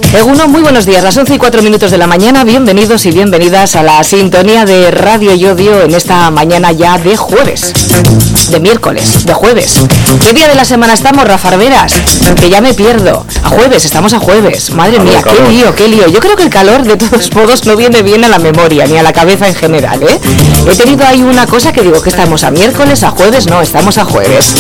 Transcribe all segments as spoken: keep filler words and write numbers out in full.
Egunon, muy buenos días, las once y cuatro minutos de la mañana, bienvenidos y bienvenidas a la sintonía de Radio Llodio en esta mañana ya de jueves, de miércoles, de jueves. ¿Qué día de la semana estamos, Rafa Arberas? Que ya me pierdo. A jueves, estamos a jueves. Madre mía, qué lío, qué lío. Yo creo que el calor de todos modos no viene bien a la memoria, ni a la cabeza en general, ¿eh? He tenido ahí una cosa que digo que estamos a miércoles, a jueves, no, estamos a jueves.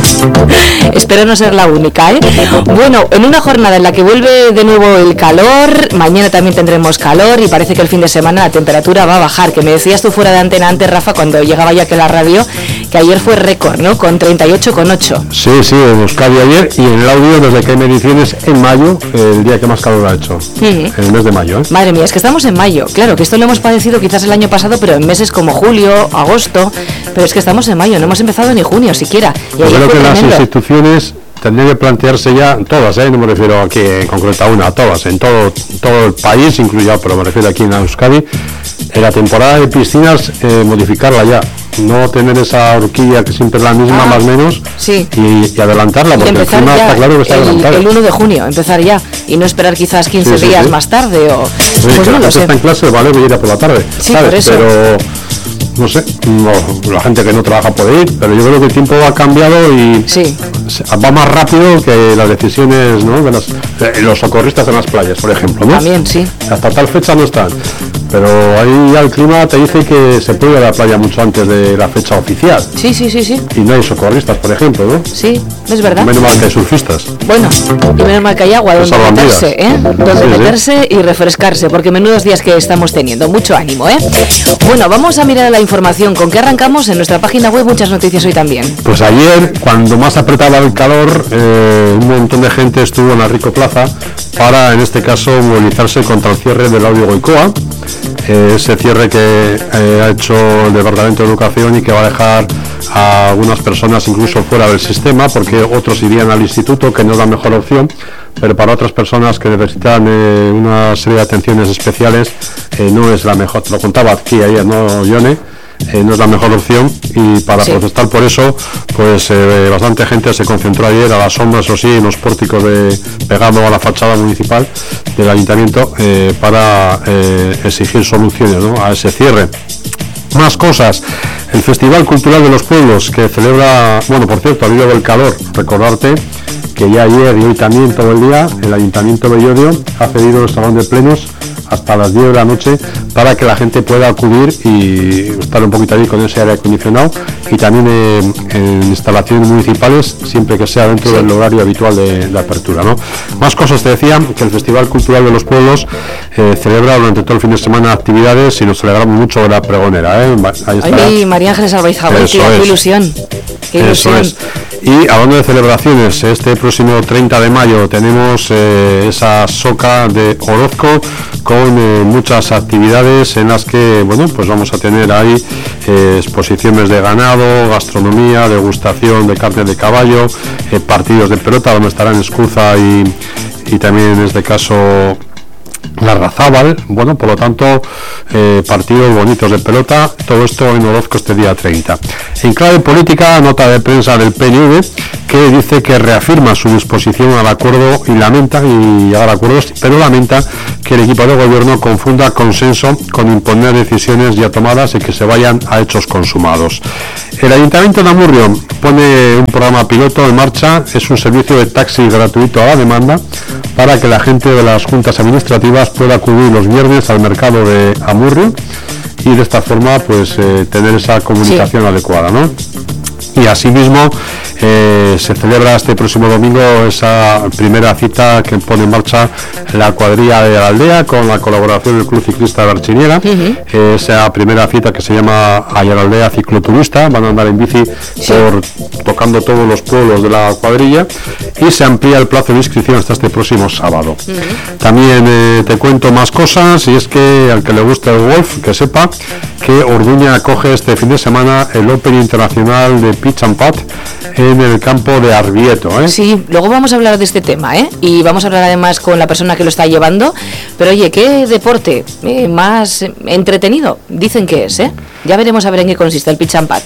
Espero no ser la única, ¿eh? Bueno, en una jornada en la que vuelve de nuevo el calor, mañana también tendremos calor y parece que el fin de semana la temperatura va a bajar, que me decías tú fuera de antena antes, Rafa, cuando llegaba ya que la radio, que ayer fue récord, ¿no? Con treinta y ocho coma ocho. Sí, sí, en Euskadi ayer y en el audio desde que hay mediciones en mayo, el día que más calor ha hecho, uh-huh. En el mes de mayo, ¿eh? Madre mía, es que estamos en mayo, claro, que esto lo hemos padecido quizás el año pasado, pero en meses como julio, agosto, pero es que estamos en mayo, no hemos empezado ni junio siquiera. Y Yo creo que tremendo. Las instituciones tendrían que plantearse ya, todas, ¿eh? No me refiero aquí en concreto a una, a todas, en todo, todo el país, incluido, pero me refiero aquí en Euskadi, en la temporada de piscinas, eh, modificarla ya, no tener esa horquilla que siempre es la misma, ah, más o menos, sí. y, y adelantarla, porque el clima está claro que está el, adelantado. El uno de junio, empezar ya, y no esperar quizás quince sí, sí, días sí. más tarde, o... Sí, pues que no la lo gente sé. Está en clase, vale, voy a ir a por la tarde, sí, ¿sabes? Por eso. Pero... no sé, no, la gente que no trabaja puede ir, pero yo creo que el tiempo ha cambiado y sí. va más rápido que las decisiones, ¿no? De las, de los socorristas en las playas, por ejemplo, ¿no? También, sí. Hasta tal fecha no están, pero ahí ya el clima te dice que se puede ir a la playa mucho antes de la fecha oficial. Sí, sí, sí, sí. Y no hay socorristas, por ejemplo, ¿no? Sí, es verdad. Menos mal que hay surfistas. Bueno, y menos mal que hay agua donde meterse, ¿eh? Donde sí, meterse sí. y refrescarse, porque menudos días que estamos teniendo. Mucho ánimo, ¿eh? Bueno, vamos a mirar la información. ¿Con qué arrancamos? En nuestra página web muchas noticias hoy también. Pues ayer, cuando más apretaba el calor, eh, un montón de gente estuvo en la Rico Plaza para, en este caso, movilizarse contra el cierre del Audio Goicoa. Eh, ese cierre que eh, ha hecho el Departamento de Educación y que va a dejar a algunas personas incluso fuera del sistema, porque otros irían al instituto, que no es la mejor opción, pero para otras personas que necesitan eh, una serie de atenciones especiales eh, no es la mejor. Te lo contaba aquí ayer, ¿no, Yone? Eh, no es la mejor opción, y para sí. protestar por eso, pues eh, bastante gente se concentró ayer a la sombra, eso sí, en los pórticos de, pegado a la fachada municipal del ayuntamiento, eh, para eh, exigir soluciones, ¿no?, a ese cierre. Más cosas. El Festival Cultural de los Pueblos, que celebra, bueno, por cierto, al hilo del calor, recordarte que ya ayer y hoy también todo el día el Ayuntamiento de Llodio ha cedido el salón de plenos hasta las diez de la noche para que la gente pueda acudir y estar un poquito allí con ese aire acondicionado, y también eh, en instalaciones municipales, siempre que sea dentro sí. del horario habitual de, de apertura, ¿no? Más cosas. Te decía que el Festival Cultural de los Pueblos eh, celebra durante todo el fin de semana actividades, y nos celebramos mucho de la pregonera, ¿eh? Ahí está. Ay, María Ángeles Albaizabal, qué ilusión. Qué ilusión. Eso es. Y hablando de celebraciones, este próximo treinta de mayo tenemos eh, esa soca de Orozco con eh, muchas actividades en las que, bueno, pues vamos a tener ahí eh, exposiciones de ganado, gastronomía, degustación de carne de caballo, eh, partidos de pelota donde estarán Escuza y, y también en este caso Larrazábal. Bueno, por lo tanto, eh, partidos bonitos de pelota, todo esto en Orozco este día treinta. En clave política, nota de prensa del P N V que dice que reafirma su disposición al acuerdo y lamenta y llegar a acuerdos, pero lamenta que el equipo de gobierno confunda consenso con imponer decisiones ya tomadas y que se vayan a hechos consumados. El Ayuntamiento de Amurrio pone un programa piloto en marcha, es un servicio de taxi gratuito a la demanda para que la gente de las juntas administrativas pueda acudir los viernes al mercado de Amurrio y de esta forma pues eh, tener esa comunicación sí. adecuada, ¿no? Y asimismo eh, se celebra este próximo domingo esa primera cita que pone en marcha la cuadrilla de la aldea con la colaboración del Club Ciclista de Archiniega. Uh-huh. eh, esa primera cita que se llama Ayaraldea Cicloturista, van a andar en bici sí. por tocando todos los pueblos de la cuadrilla, y se amplía el plazo de inscripción hasta este próximo sábado. Uh-huh. También eh, te cuento más cosas, y es que al que le guste el golf, que sepa que Orduña acoge este fin de semana el Open Internacional de Pitch and Putt en el campo de Arbieto, ¿eh? Sí, luego vamos a hablar de este tema, ¿eh? Y vamos a hablar además con la persona que lo está llevando. Pero oye, ¿qué deporte eh, más entretenido dicen que es, eh? Ya veremos a ver en qué consiste el Pitch and Putt.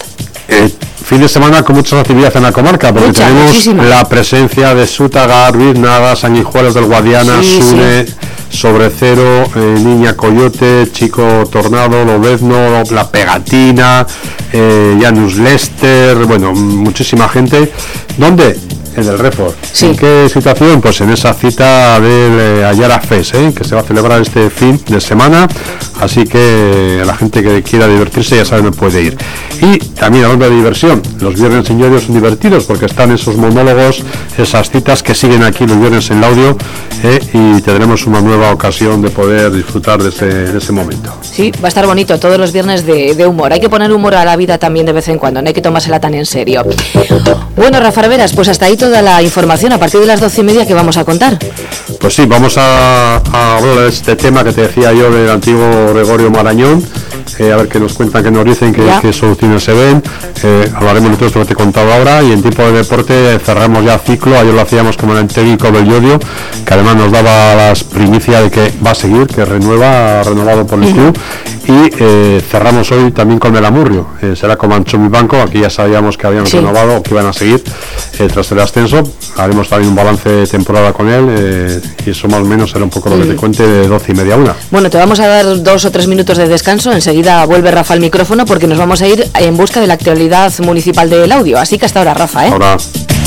Eh, fin de semana con mucha actividad en la comarca, porque Mucha, tenemos muchísima. la presencia de Sútagar, Biznaga, Sanguijuelos del Guadiana, sí, Sune, sí. Sobrecero, eh, Niña Coyote, Chico Tornado, Lobezno, La Pegatina, eh, Janus Lester, bueno, muchísima gente. ¿Dónde? En el Report. Sí. ¿En qué situación? Pues en esa cita del eh, Ayara Fest, ¿eh? que se va a celebrar este fin de semana, así que la gente que quiera divertirse ya sabe dónde puede ir. Y también hablando de diversión, los viernes en Llodio son divertidos porque están esos monólogos, esas citas que siguen aquí los viernes en el audio, ¿eh? y tendremos una nueva ocasión de poder disfrutar de ese, de ese momento. Sí, va a estar bonito todos los viernes de, de humor. Hay que poner humor a la vida también de vez en cuando, no hay que tomársela tan en serio. Bueno, Rafa Arberas, pues hasta ahí toda la información a partir de las doce y media que vamos a contar. Pues sí, vamos a, a hablar de este tema que te decía yo del antiguo Gregorio Marañón, eh, a ver qué nos cuentan, qué nos dicen, qué, qué soluciones se ven. Eh, hablaremos de todo esto que te he contado ahora, y en tiempo de deporte cerramos ya ciclo. Ayer lo hacíamos como en el técnico del Llodio, que además nos daba las primicias de que va a seguir, que renueva, renovado por el uh-huh. club, y eh, cerramos hoy también con el Amurrio, eh, será con Anchomi Banco. Aquí ya sabíamos que habían sí. renovado, que iban a seguir eh, tras el ascenso. Haremos también un balance de temporada con él, eh, y eso más o menos será un poco lo que te cuente de doce y media a una. Bueno, te vamos a dar dos o tres minutos de descanso, enseguida vuelve Rafa al micrófono porque nos vamos a ir en busca de la actualidad municipal del audio, así que hasta ahora, Rafa, ¿eh? Ahora.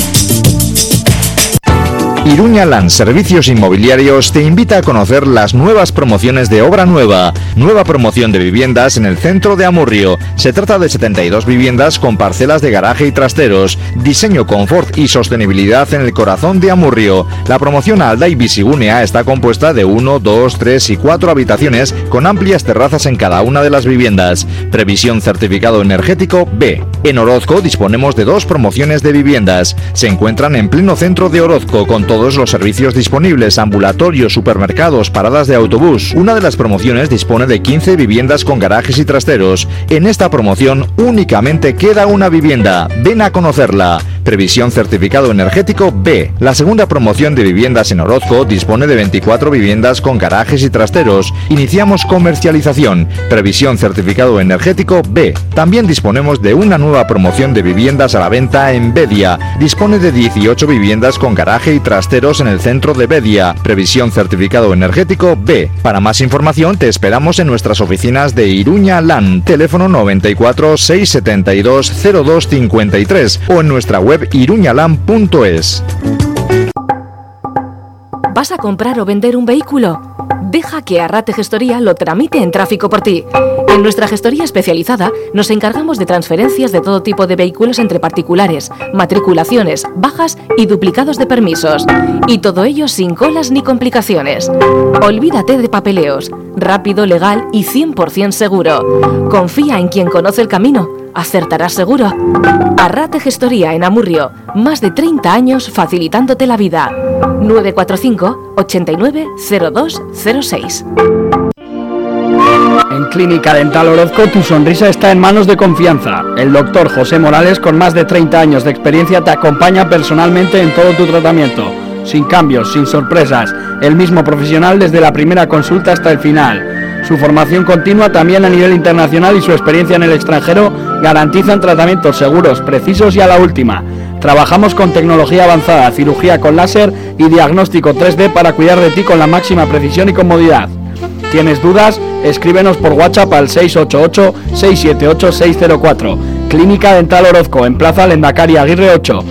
Iruña Land Servicios Inmobiliarios te invita a conocer las nuevas promociones de obra nueva. Nueva promoción de viviendas en el centro de Amurrio. Se trata de setenta y dos viviendas con parcelas de garaje y trasteros. Diseño, confort y sostenibilidad en el corazón de Amurrio. La promoción Alda y Bisigunea está compuesta de uno, dos, tres y cuatro habitaciones con amplias terrazas en cada una de las viviendas. Previsión certificado energético B. En Orozco disponemos de dos promociones de viviendas. Se encuentran en pleno centro de Orozco con todos los servicios disponibles, ambulatorios, supermercados, paradas de autobús. Una de las promociones dispone de quince viviendas con garajes y trasteros. En esta promoción únicamente queda una vivienda. Ven a conocerla. Previsión certificado energético B. La segunda promoción de viviendas en Orozco dispone de veinticuatro viviendas con garajes y trasteros. Iniciamos comercialización. Previsión certificado energético B. También disponemos de una nueva promoción de viviendas a la venta en Bedia. Dispone de dieciocho viviendas con garaje y trasteros en el centro de Bedia. Previsión certificado energético B. Para más información te esperamos en nuestras oficinas de Iruña Land. Teléfono noventa y cuatro, seiscientos setenta y dos, cero dos cincuenta y tres o en nuestra web iruñaland punto es. ¿Vas a comprar o vender un vehículo? Deja que Arrate Gestoría lo tramite en tráfico por ti. En nuestra gestoría especializada nos encargamos de transferencias de todo tipo de vehículos entre particulares, matriculaciones, bajas y duplicados de permisos. Y todo ello sin colas ni complicaciones. Olvídate de papeleos. Rápido, legal y cien por ciento seguro. Confía en quien conoce el camino. Acertarás seguro. Arrate Gestoría en Amurrio. Más de treinta años facilitándote la vida. nueve cuatro cinco, ochenta y nueve, cero dos cero seis. En Clínica Dental Orozco tu sonrisa está en manos de confianza. El doctor José Morales, con más de treinta años de experiencia, te acompaña personalmente en todo tu tratamiento. Sin cambios, sin sorpresas. El mismo profesional desde la primera consulta hasta el final. Su formación continua también a nivel internacional y su experiencia en el extranjero garantizan tratamientos seguros, precisos y a la última. Trabajamos con tecnología avanzada, cirugía con láser y diagnóstico tres D para cuidar de ti con la máxima precisión y comodidad. ¿Tienes dudas? Escríbenos por WhatsApp al seis ocho ocho, seis siete ocho, seis cero cuatro. Clínica Dental Orozco, en Plaza Lendakari Aguirre ocho.